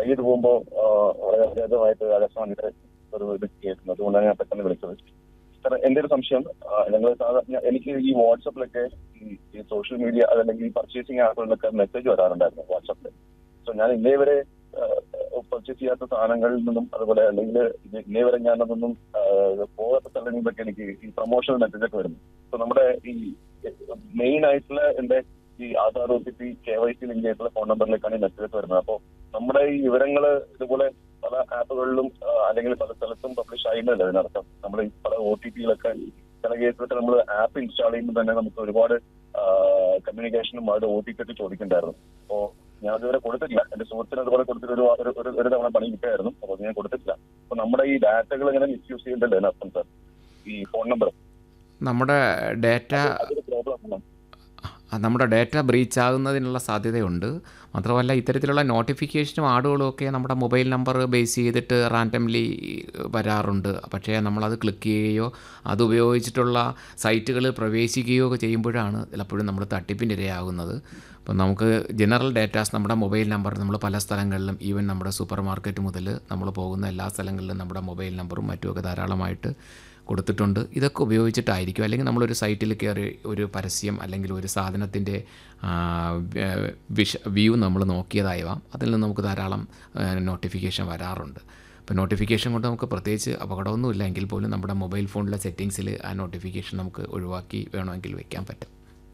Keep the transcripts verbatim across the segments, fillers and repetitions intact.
ചെയ്തു പോകുമ്പോൾ വളരെ അത്യാവശ്യമായിട്ട് അലക്സാണ്ടിന്റെ ഒരു ഇത് കേൾക്കുന്നത്. അതുകൊണ്ടാണ് ഞാൻ പെട്ടെന്ന് വിളിച്ചത്. സാർ, എന്റെ ഒരു സംശയം, ഞങ്ങൾ സാധാരണ എനിക്ക് ഈ വാട്സപ്പിലൊക്കെ ഈ സോഷ്യൽ മീഡിയ അതല്ലെങ്കിൽ ഈ പർച്ചേസിങ് ആപ്പുകളിലൊക്കെ മെസ്സേജ് വരാറുണ്ടായിരുന്നു വാട്സപ്പിൽ. സോ ഞാൻ ഇന്നേ വരെ പർച്ചേസ് ചെയ്യാത്ത സാധനങ്ങളിൽ നിന്നും അതുപോലെ അല്ലെങ്കിൽ ഇന്നേ വരെ ഞാനതൊന്നും പോകാത്ത സ്ഥലങ്ങളിലൊക്കെ എനിക്ക് ഈ പ്രൊമോഷണൽ മെസ്സേജൊക്കെ വരുന്നു. സോ നമ്മുടെ ഈ മെയിൻ ആയിട്ടുള്ള എന്റെ ഈ Aadhaar O T P K Y C link ആയിട്ടുള്ള ഫോൺ നമ്പറിലേക്കാണ് ഈ മെസ്സേജ് വരുന്നത്. അപ്പോൾ നമ്മുടെ ഈ വിവരങ്ങൾ ഇതുപോലെ പല ആപ്പുകളിലും അല്ലെങ്കിൽ പല സ്ഥലത്തും പബ്ലിഷ് ആയിരുന്നല്ലോ. അതിനർത്ഥം നമ്മൾ ഈ പല ഒ ടി പിയിലൊക്കെ ചില കേസിലൊക്കെ നമ്മൾ ആപ്പ് ഇൻസ്റ്റാൾ ചെയ്യുമ്പോൾ തന്നെ നമുക്ക് ഒരുപാട് കമ്മ്യൂണിക്കേഷനും അവരുടെ ഒ ടി പി ഒക്കെ ചോദിക്കണ്ടായിരുന്നു. അപ്പോൾ ഞാൻ അതുവരെ കൊടുത്തിട്ടില്ല. എന്റെ സുഹൃത്തിന് അതുപോലെ കൊടുത്തിട്ട് ഒരു ഒരു തവണ പണി കിട്ടായിരുന്നു. അപ്പോൾ ഞാൻ കൊടുത്തിട്ടില്ല. അപ്പൊ നമ്മുടെ ഈ ഡാറ്റകൾ എങ്ങനെ മിസ്യൂസ് ചെയ്യുന്നുണ്ടല്ലോ അതിനർത്ഥം സാർ, ഈ ഫോൺ നമ്പർ നമ്മുടെ ഡാറ്റ അതൊരു പ്രോബ്ലം ആണ്. നമ്മുടെ ഡാറ്റ ബ്രീച്ച് ആകുന്നതിനുള്ള സാധ്യതയുണ്ട്. മാത്രമല്ല ഇത്തരത്തിലുള്ള നോട്ടിഫിക്കേഷനും ആഡുകളും ഒക്കെ നമ്മുടെ മൊബൈൽ നമ്പർ ബേസ് ചെയ്തിട്ട് റാൻഡംലി വരാറുണ്ട്. പക്ഷേ നമ്മളത് ക്ലിക്ക് ചെയ്യുകയോ അതുപയോഗിച്ചിട്ടുള്ള സൈറ്റുകളിൽ പ്രവേശിക്കുകയോ ഒക്കെ ചെയ്യുമ്പോഴാണ് ചിലപ്പോഴും നമ്മൾ തട്ടിപ്പിൻ്റെ ഇരയാകുന്നത്. അപ്പം നമുക്ക് ജനറൽ ഡാറ്റാസ് നമ്മുടെ മൊബൈൽ നമ്പർ നമ്മൾ പല സ്ഥലങ്ങളിലും ഈവൻ നമ്മുടെ സൂപ്പർ മാർക്കറ്റ് മുതൽ നമ്മൾ പോകുന്ന എല്ലാ സ്ഥലങ്ങളിലും നമ്മുടെ മൊബൈൽ നമ്പറും മറ്റുമൊക്കെ ധാരാളമായിട്ട് കൊടുത്തിട്ടുണ്ട്. ഇതൊക്കെ ഉപയോഗിച്ചിട്ടായിരിക്കും, അല്ലെങ്കിൽ നമ്മളൊരു സൈറ്റിൽ കയറി ഒരു പരസ്യം അല്ലെങ്കിൽ ഒരു സാധനത്തിൻ്റെ വിഷ വ്യൂ നമ്മൾ നോക്കിയതാവാം, അതിൽ നിന്ന് നമുക്ക് ധാരാളം നോട്ടിഫിക്കേഷൻ വരാറുണ്ട്. അപ്പോൾ നോട്ടിഫിക്കേഷൻ കൊണ്ട് നമുക്ക് പ്രത്യേകിച്ച് അപകടമൊന്നുമില്ല എങ്കിൽ പോലും നമ്മുടെ മൊബൈൽ ഫോണിലെ സെറ്റിങ്സിൽ ആ നോട്ടിഫിക്കേഷൻ നമുക്ക് ഒഴിവാക്കി വേണമെങ്കിൽ വെക്കാൻ പറ്റും.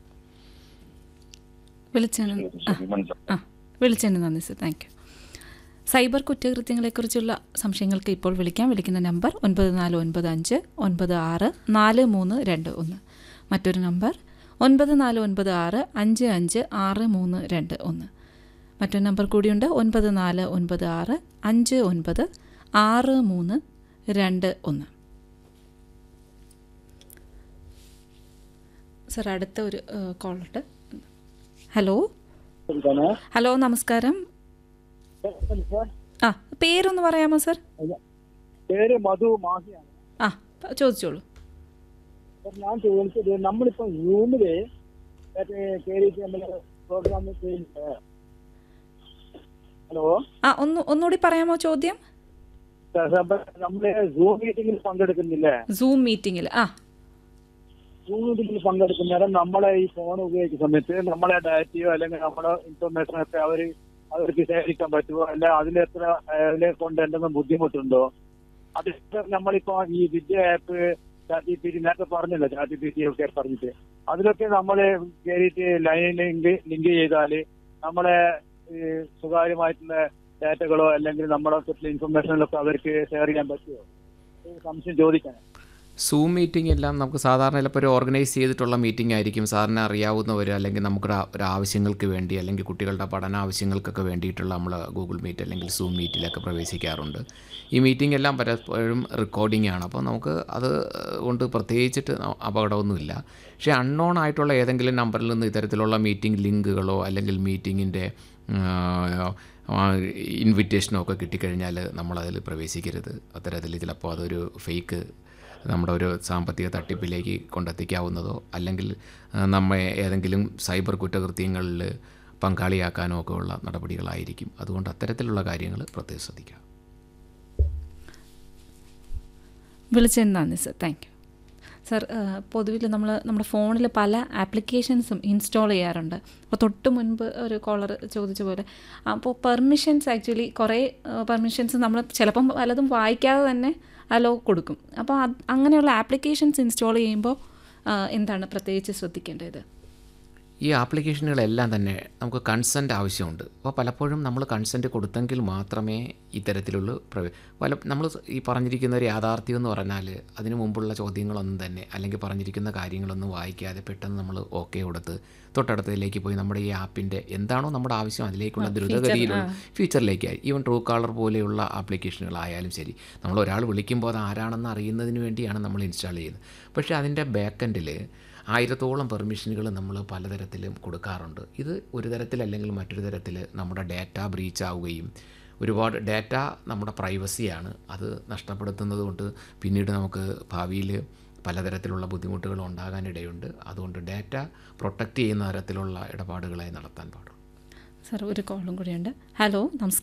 വിളിച്ചതിന് ആ വിളിച്ചതിന് നന്ദി സർ, താങ്ക് യു. സൈബർ കുറ്റകൃത്യങ്ങളെക്കുറിച്ചുള്ള സംശയങ്ങൾക്ക് ഇപ്പോൾ വിളിക്കാം. വിളിക്കുന്ന നമ്പർ ഒൻപത് നാല് ഒൻപത് അഞ്ച് ഒൻപത് ആറ് നാല് മൂന്ന് രണ്ട് ഒന്ന്. മറ്റൊരു നമ്പർ ഒൻപത് നാല് ഒൻപത് ആറ് അഞ്ച് അഞ്ച് ആറ് മൂന്ന് രണ്ട് ഒന്ന്. മറ്റൊരു നമ്പർ കൂടിയുണ്ട്, ഒൻപത് നാല് ഒൻപത് ആറ് അഞ്ച് ഒൻപത് ആറ് മൂന്ന് രണ്ട് ഒന്ന്. സർ, അടുത്ത ഒരു കോളുണ്ട്. ഹലോ ഹലോ നമസ്കാരം. ആ, പേരൊന്ന് പറയാമോ സർ? പേര് മധു മാഹിയാണ്. ആ, ചോദിച്ചോളൂ. ഞാൻ ചോദിച്ചത്, നമ്മളിപ്പോ സൂമില് കേറിയിട്ട് നമ്മള് പ്രോഗ്രാം ചെയ്യുന്നുണ്ട്. ഹലോ ആ, ഒന്ന് ഒന്നുകൂടി പറയാമോ ചോദ്യം? നമ്മള് സൂം മീറ്റിംഗിൽ പങ്കെടുക്കുന്നില്ലേ? സൂം മീറ്റിംഗിൽ ആ സൂം മീറ്റിംഗിൽ പങ്കെടുക്കുന്നേരം നമ്മളെ ഈ ഫോൺ ഉപയോഗിക്കുന്ന സമയത്ത് നമ്മളെ ഡാറ്റയോ അല്ലെങ്കിൽ നമ്മുടെ ഇൻഫർമേഷൻ ഒക്കെ അവര് അവർക്ക് ശേഖരിക്കാൻ പറ്റുമോ, അല്ല അതിലെത്ര അതിലെ കൊണ്ട് എന്തെങ്കിലും ബുദ്ധിമുട്ടുണ്ടോ? അത് നമ്മളിപ്പോ ഈ വിദ്യ ആപ്പ് ചാറ്റ് പി ടി നേരത്തെ പറഞ്ഞല്ലോ, ചാറ്റ് പി ടി ഒക്കെ പറഞ്ഞിട്ട് അതിലൊക്കെ നമ്മള് കയറിയിട്ട് ലൈൻ ലിങ്ക് ലിങ്ക് ചെയ്താല് നമ്മളെ സ്വകാര്യമായിട്ടുള്ള ഡാറ്റകളോ അല്ലെങ്കിൽ നമ്മളെ കുറിച്ചുള്ള ഇൻഫർമേഷനിലൊക്കെ അവർക്ക് ഷെയർ ചെയ്യാൻ പറ്റുമോ? സംശയം ചോദിക്കാൻ. സൂം മീറ്റിംഗ് എല്ലാം നമുക്ക് സാധാരണ ചിലപ്പോൾ ഒരു ഓർഗനൈസ് ചെയ്തിട്ടുള്ള മീറ്റിംഗ് ആയിരിക്കും. സാറിന് അറിയാവുന്നവർ അല്ലെങ്കിൽ നമുക്കൊരു ഒരു ആവശ്യങ്ങൾക്ക് വേണ്ടി അല്ലെങ്കിൽ കുട്ടികളുടെ പഠന ആവശ്യങ്ങൾക്കൊക്കെ വേണ്ടിയിട്ടുള്ള നമ്മൾ ഗൂഗിൾ മീറ്റ് അല്ലെങ്കിൽ സൂം മീറ്റിലൊക്കെ പ്രവേശിക്കാറുണ്ട്. ഈ മീറ്റിംഗ് എല്ലാം പലപ്പോഴും റെക്കോർഡിംഗ് ആണ്. അപ്പോൾ നമുക്ക് അത് കൊണ്ട് പ്രത്യേകിച്ചിട്ട് അപകടമൊന്നുമില്ല. പക്ഷേ അൺനോൺ ആയിട്ടുള്ള ഏതെങ്കിലും നമ്പറിൽ നിന്ന് ഇത്തരത്തിലുള്ള മീറ്റിംഗ് ലിങ്കുകളോ അല്ലെങ്കിൽ മീറ്റിങ്ങിൻ്റെ ഇൻവിറ്റേഷനോ ഒക്കെ കിട്ടിക്കഴിഞ്ഞാൽ നമ്മളതിൽ പ്രവേശിക്കരുത്. അത്തരത്തിൽ ചിലപ്പോൾ അതൊരു ഫേക്ക് നമ്മുടെ ഒരു സാമ്പത്തിക തട്ടിപ്പിലേക്ക് കൊണ്ടെത്തിക്കാവുന്നതോ അല്ലെങ്കിൽ നമ്മെ ഏതെങ്കിലും സൈബർ കുറ്റകൃത്യങ്ങളിൽ പങ്കാളിയാക്കാനോ ഒക്കെ ഉള്ള നടപടികളായിരിക്കും. അതുകൊണ്ട് അത്തരത്തിലുള്ള കാര്യങ്ങൾ പ്രത്യേകം ശ്രദ്ധിക്കുക. വിളിച്ചതിന് നന്ദി സർ, താങ്ക് യു. സർ, പൊതുവിൽ നമ്മൾ നമ്മുടെ ഫോണിൽ പല ആപ്ലിക്കേഷൻസും ഇൻസ്റ്റാൾ ചെയ്യാറുണ്ട്. അപ്പോൾ തൊട്ട് മുൻപ് ഒരു കോളർ ചോദിച്ച പോലെ അപ്പോൾ പെർമിഷൻസ് ആക്ച്വലി കുറേ പെർമിഷൻസ് നമ്മൾ ചിലപ്പം പലതും വായിക്കാതെ തന്നെ അലോ കൊടുക്കും. അപ്പോൾ അത് അങ്ങനെയുള്ള ആപ്ലിക്കേഷൻസ് ഇൻസ്റ്റാൾ ചെയ്യുമ്പോൾ എന്താണ് പ്രത്യേകിച്ച് ശ്രദ്ധിക്കേണ്ടത്? ഈ ആപ്ലിക്കേഷനുകളെല്ലാം തന്നെ നമുക്ക് കൺസെൻറ്റ് ആവശ്യമുണ്ട്. അപ്പോൾ പലപ്പോഴും നമ്മൾ കൺസെൻറ്റ് കൊടുത്തെങ്കിൽ മാത്രമേ ഇത്തരത്തിലുള്ള പ്രവേ പല നമ്മൾ ഈ പറഞ്ഞിരിക്കുന്ന ഒരു യാഥാർത്ഥ്യം എന്ന് പറഞ്ഞാൽ അതിനു മുമ്പുള്ള ചോദ്യങ്ങളൊന്നും തന്നെ അല്ലെങ്കിൽ പറഞ്ഞിരിക്കുന്ന കാര്യങ്ങളൊന്നും വായിക്കാതെ പെട്ടെന്ന് നമ്മൾ ഓക്കെ കൊടുത്ത് തൊട്ടടുത്തതിലേക്ക് പോയി നമ്മുടെ ഈ ആപ്പിൻ്റെ എന്താണോ നമ്മുടെ ആവശ്യം അതിലേക്കുള്ള ദ്രുതഗതിയിലുള്ള ഫ്യൂച്ചറിലേക്കായി ഈവൻ ട്രൂ കാളർ പോലെയുള്ള ആപ്ലിക്കേഷനുകളായാലും ശരി, നമ്മൾ ഒരാൾ വിളിക്കുമ്പോൾ അത് ആരാണെന്ന് അറിയുന്നതിന് വേണ്ടിയാണ് നമ്മൾ ഇൻസ്റ്റാൾ ചെയ്യുന്നത്. പക്ഷേ അതിൻ്റെ ബാക്കെൻഡിൽ ആയിരത്തോളം പെർമിഷനുകൾ നമ്മൾ പലതരത്തിലും കൊടുക്കാറുണ്ട്. ഇത് ഒരു തരത്തിലല്ലെങ്കിൽ മറ്റൊരു തരത്തിൽ നമ്മുടെ ഡാറ്റ ബ്രീച്ച് ആവുകയും ഒരുപാട് ഡാറ്റ നമ്മുടെ പ്രൈവസിയാണ്, അത് നഷ്ടപ്പെടുത്തുന്നത് കൊണ്ട് പിന്നീട് നമുക്ക് ഭാവിയിൽ പലതരത്തിലുള്ള ബുദ്ധിമുട്ടുകൾ ഉണ്ടാകാനിടയുണ്ട്. അതുകൊണ്ട് ഡാറ്റ പ്രൊട്ടക്റ്റ് ചെയ്യുന്ന തരത്തിലുള്ള ഇടപാടുകളായി നടത്താൻ പാടും. സർ, ഒരു കോളും കൂടിയുണ്ട്. ഹലോ നമസ്കാരം.